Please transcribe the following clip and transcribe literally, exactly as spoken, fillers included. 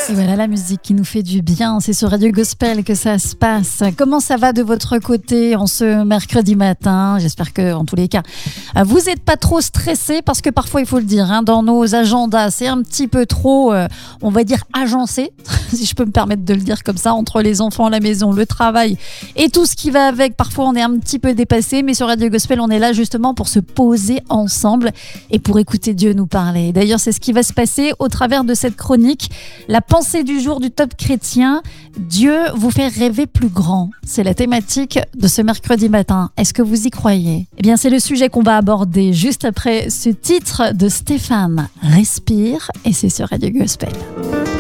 Et voilà la musique qui nous fait du bien, c'est sur Radio Gospel que ça se passe. Comment ça va de votre côté en ce mercredi matin? J'espère que, en tous les cas, vous n'êtes pas trop stressés parce que parfois, il faut le dire, hein, dans nos agendas, c'est un petit peu trop, euh, on va dire, agencé, si je peux me permettre de le dire comme ça, entre les enfants, la maison, le travail et tout ce qui va avec. Parfois, on est un petit peu dépassé, mais sur Radio Gospel, on est là justement pour se poser ensemble et pour écouter Dieu nous parler. D'ailleurs, c'est ce qui va se passer au travers de cette chronique. La pensée du jour du Top Chrétien, Dieu vous fait rêver plus grand. C'est la thématique de ce mercredi matin. Est-ce que vous y croyez? Eh bien, c'est le sujet qu'on va aborder juste après ce titre de Stéphane, Respire, et c'est sur Radio Gospel.